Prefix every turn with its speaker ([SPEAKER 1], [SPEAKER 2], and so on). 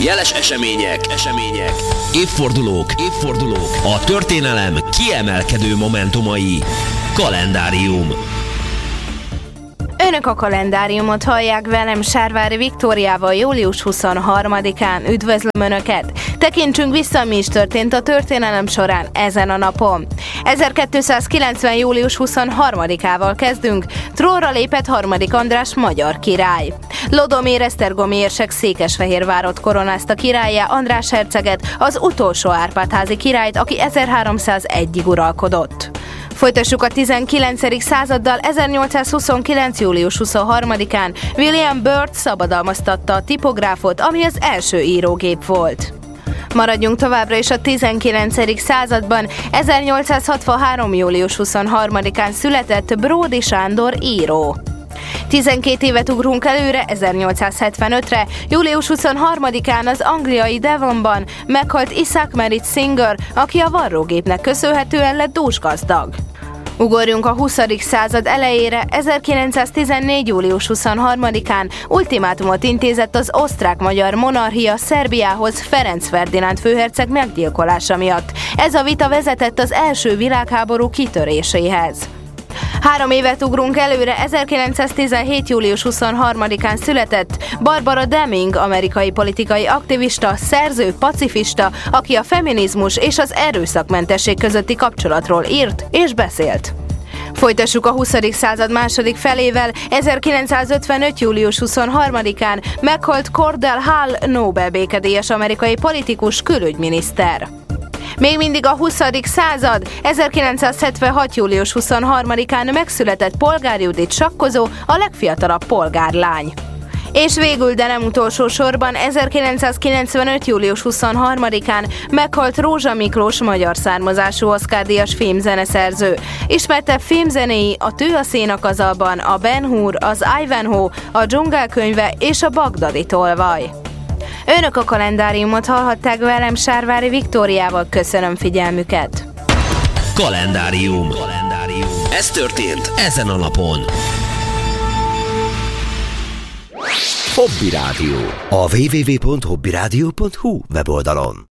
[SPEAKER 1] Jeles események, évfordulók, a történelem kiemelkedő momentumai. Kalendárium.
[SPEAKER 2] Önök a kalendáriumot hallják, velem Sárvári Viktóriával július 23-án. Üdvözlöm Önöket! Tekintsünk vissza, mi is történt a történelem során ezen a napon. 1290. július 23-ával kezdünk. Trónra lépett Harmadik András magyar király. Lodomér esztergomi érsek Székesfehérvárot koronázta királlyá András herceget, az utolsó Árpád-házi királyt, aki 1301-ig uralkodott. Folytassuk a 19. századdal. 1829. július 23-án William Byrd szabadalmaztatta a tipográfot, ami az első írógép volt. Maradjunk továbbra is a 19. században. 1863. július 23-án született Bródy Sándor író. 12 évet ugrunk előre, 1875-re, július 23-án az angliai Devonban meghalt Isaac Merritt Singer, aki a varrógépnek köszönhetően lett dúsgazdag. Ugorjunk a 20. század elejére. 1914. július 23-án ultimátumot intézett az osztrák-magyar monarchia Szerbiához Ferenc Ferdinánd főherceg meggyilkolása miatt. Ez a vita vezetett az első világháború kitöréséhez. 3 évet ugrunk előre. 1917. július 23-án született Barbara Deming, amerikai politikai aktivista, szerző, pacifista, aki a feminizmus és az erőszakmentesség közötti kapcsolatról írt és beszélt. Folytassuk a 20. század második felével. 1955. július 23-án meghalt Cordell Hull, Nobel békedíjas amerikai politikus, külügyminiszter. Még mindig a 20. század. 1976. július 23-án megszületett Polgár Judit sakkozó, a legfiatalabb polgárlány. És végül, de nem utolsó sorban, 1995. július 23-án meghalt Rózsa Miklós, magyar származású Oscar-díjas filmzeneszerző. Ismertebb filmzenéi a Tű a szénakazalban, a Ben Hur, az Ivanhoe, a Dzsungelkönyve és a Bagdadi tolvaj. Önök a kalendáriumot hallhatták, velem Sárvári Viktóriával. Köszönöm figyelmüket!
[SPEAKER 1] Kalendárium. Ez történt ezen a napon.
[SPEAKER 3] Hobby Rádió. A www.hobbyradio.hu weboldalon.